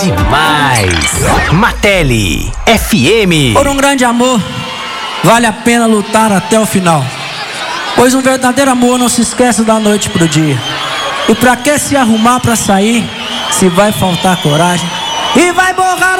demais. Martelli FM. Por um grande amor, vale a pena lutar até o final. Pois um verdadeiro amor não se esquece da noite pro dia. E pra que se arrumar pra sair, se vai faltar coragem? E vai borrar